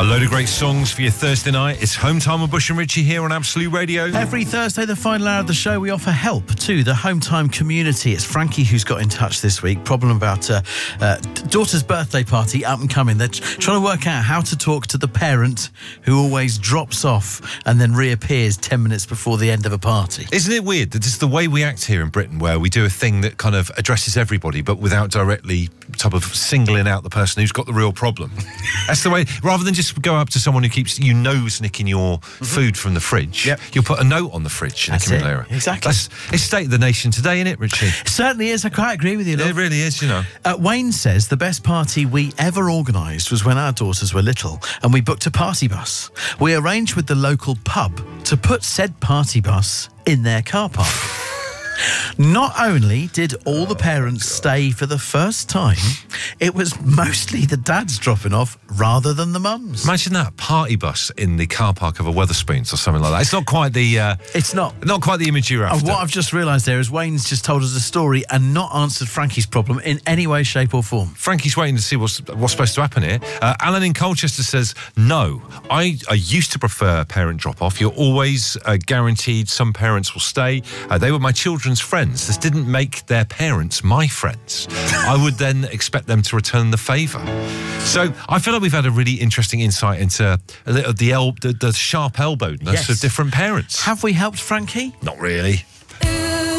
A load of great songs for your Thursday night. It's Home Time with Bush and Richie here on Absolute Radio. Every Thursday, the final hour of the show, we offer help to the Home Time community. It's Frankie who's got in touch this week. Problem about daughter's birthday party, up and coming. They're trying to work out how to talk to the parent who always drops off and then reappears 10 minutes before the end of a party. Isn't it weird that it's the way we act here in Britain, where we do a thing that kind of addresses everybody, but without directly type of singling out the person who's got the real problem? That's the way, rather than just go up to someone who keeps, nicking your food from the fridge, you'll put a note on the fridge in a communal Exactly. It's state of the nation today, isn't it, Richie? It certainly is. I quite agree with you, love. It really is, Wayne says the best party we ever organised was when our daughters were little and we booked a party bus. We arranged with the local pub to put said party bus in their car park. Not only did all the parents stay for the first time, it was mostly the dads dropping off rather than the mums. Imagine that, party bus in the car park of a Wetherspoons or something like that. It's not quite the... it's not quite the image you're after. What I've just realised there is Wayne's just told us a story and not answered Frankie's problem in any way, shape or form. Frankie's waiting to see what's supposed to happen here. Alan in Colchester says, no, I used to prefer parent drop-off. You're always guaranteed some parents will stay. They were my children's friends. This didn't make their parents my friends. I would then expect them to return the favour. So I feel like we've had a really interesting insight into the sharp elbowedness of different parents. Have we helped Frankie? Not really.